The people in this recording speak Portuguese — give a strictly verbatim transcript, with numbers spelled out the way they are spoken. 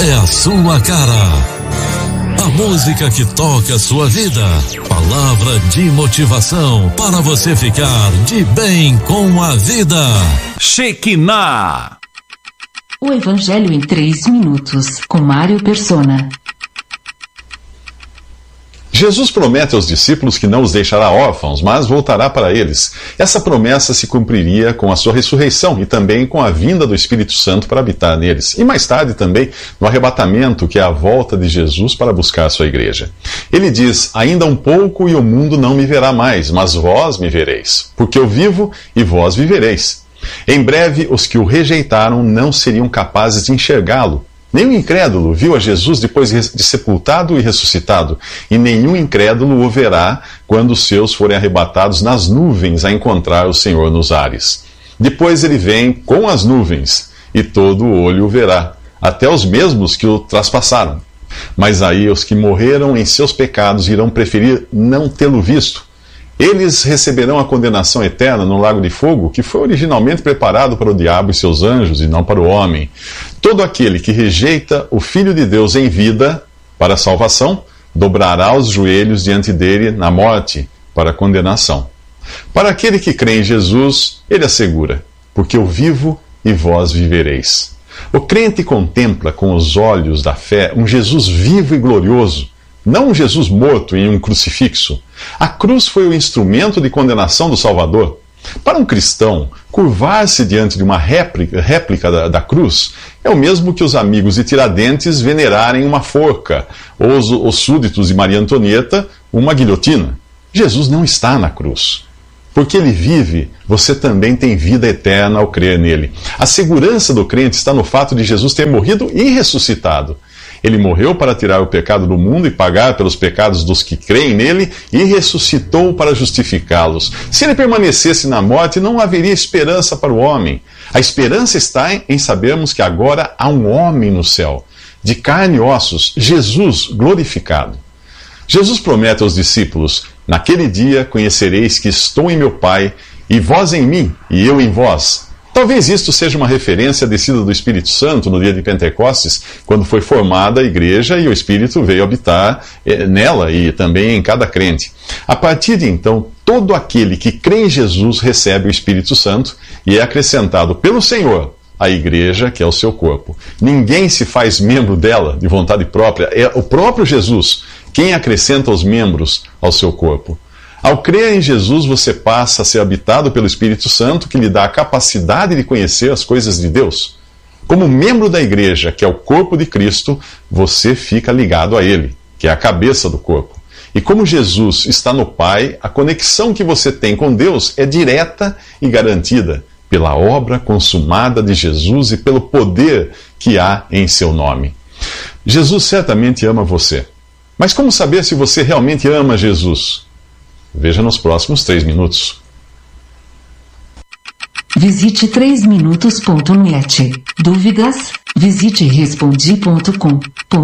é a sua cara. A música que toca a sua vida. Palavra de motivação para você ficar de bem com a vida. Shekinah. O Evangelho em três minutos, com Mário Persona. Jesus promete aos discípulos que não os deixará órfãos, mas voltará para eles. Essa promessa se cumpriria com a sua ressurreição e também com a vinda do Espírito Santo para habitar neles. E mais tarde também no arrebatamento, que é a volta de Jesus para buscar a sua igreja. Ele diz: ainda um pouco e o mundo não me verá mais, mas vós me vereis, porque eu vivo e vós vivereis. Em breve, os que o rejeitaram não seriam capazes de enxergá-lo. Nem o incrédulo viu a Jesus depois de sepultado e ressuscitado, e nenhum incrédulo o verá quando os seus forem arrebatados nas nuvens a encontrar o Senhor nos ares. Depois ele vem com as nuvens, e todo o olho o verá, até os mesmos que o traspassaram. Mas aí os que morreram em seus pecados irão preferir não tê-lo visto. Eles receberão a condenação eterna no lago de fogo, que foi originalmente preparado para o diabo e seus anjos, e não para o homem. Todo aquele que rejeita o Filho de Deus em vida, para a salvação, dobrará os joelhos diante dele na morte, para a condenação. Para aquele que crê em Jesus, ele assegura: porque eu vivo e vós vivereis. O crente contempla com os olhos da fé um Jesus vivo e glorioso, não um Jesus morto em um crucifixo. A cruz foi o instrumento de condenação do Salvador. Para um cristão, curvar-se diante de uma réplica, réplica da, da cruz é o mesmo que os amigos de Tiradentes venerarem uma forca, ou os, os súditos de Maria Antonieta uma guilhotina. Jesus não está na cruz. Porque ele vive, você também tem vida eterna ao crer nele. A segurança do crente está no fato de Jesus ter morrido e ressuscitado. Ele morreu para tirar o pecado do mundo e pagar pelos pecados dos que creem nele, e ressuscitou para justificá-los. Se ele permanecesse na morte, não haveria esperança para o homem. A esperança está em sabermos que agora há um homem no céu, de carne e ossos, Jesus glorificado. Jesus promete aos discípulos: naquele dia conhecereis que estou em meu Pai, e vós em mim, e eu em vós. Talvez isto seja uma referência à descida do Espírito Santo no dia de Pentecostes, quando foi formada a igreja e o Espírito veio habitar nela e também em cada crente. A partir de então, todo aquele que crê em Jesus recebe o Espírito Santo e é acrescentado pelo Senhor à igreja, que é o seu corpo. Ninguém se faz membro dela de vontade própria, é o próprio Jesus quem acrescenta os membros ao seu corpo. Ao crer em Jesus, você passa a ser habitado pelo Espírito Santo, que lhe dá a capacidade de conhecer as coisas de Deus. Como membro da igreja, que é o corpo de Cristo, você fica ligado a ele, que é a cabeça do corpo. E como Jesus está no Pai, a conexão que você tem com Deus é direta e garantida pela obra consumada de Jesus e pelo poder que há em seu nome. Jesus certamente ama você. Mas como saber se você realmente ama Jesus? Veja nos próximos três minutos. Visite três minutos ponto net. Dúvidas? Visite respondi ponto com.